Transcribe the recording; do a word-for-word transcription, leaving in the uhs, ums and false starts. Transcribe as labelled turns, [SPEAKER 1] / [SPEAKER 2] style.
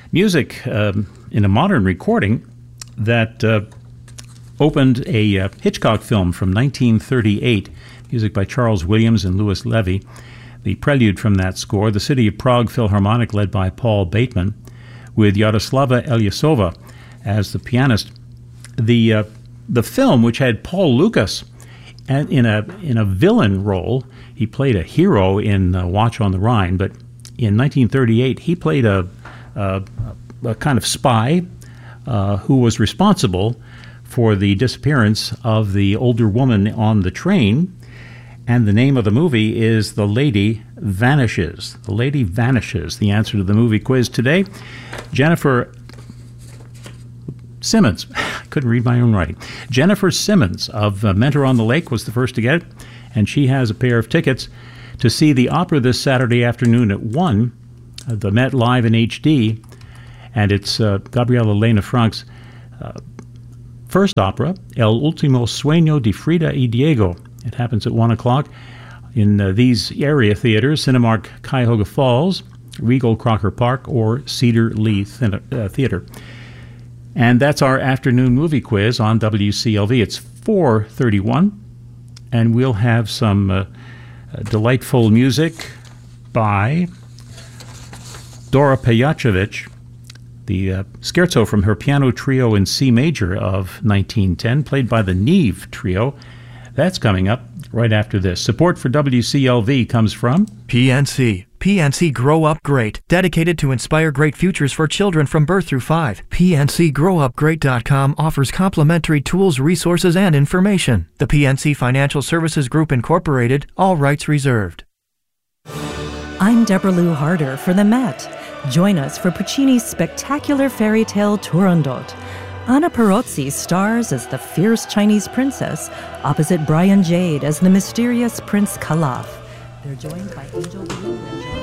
[SPEAKER 1] music um, in a modern recording that uh, opened a uh, Hitchcock film from nineteen thirty-eight, music by Charles Williams and Louis Levy. The prelude from that score, the City of Prague Philharmonic, led by Paul Bateman, with Yaroslava Ilyasova as the pianist. The uh, the film, which had Paul Lukas in a in a villain role, he played a hero in uh, Watch on the Rhine, but in nineteen thirty-eight he played a, a, a kind of spy uh, who was responsible for the disappearance of the older woman on the train. And the name of the movie is The Lady Vanishes. The Lady Vanishes, the answer to the movie quiz today. Jennifer Simmons, I couldn't read my own writing. Jennifer Simmons of uh, Mentor on the Lake was the first to get it, and she has a pair of tickets to see the opera this Saturday afternoon at one, uh, the Met Live in H D, and it's uh, Gabriela Lena Frank's uh, first opera, El Último Sueño de Frida y Diego. It happens at one o'clock in uh, these area theaters, Cinemark Cuyahoga Falls, Regal Crocker Park, or Cedar Lee Thina- uh, Theater. And that's our afternoon movie quiz on W C L V. It's four thirty-one, and we'll have some uh, uh, delightful music by Dora Pejacevic, the uh, scherzo from her piano trio in C major of nineteen ten, played by the Neve Trio. That's coming up right after this. Support for W C L V comes from
[SPEAKER 2] P N C. P N C Grow Up Great, dedicated to inspire great futures for children from birth through five. P N C grow up great dot com offers complimentary tools, resources, and information. The P N C Financial Services Group Incorporated, all rights reserved.
[SPEAKER 3] I'm Deborah Lou Harder for the Met. Join us for Puccini's spectacular fairy tale Turandot. Anna Perozzi stars as the fierce Chinese princess, opposite Brian Jade as the mysterious Prince Calaf. They're joined by Angel Blue and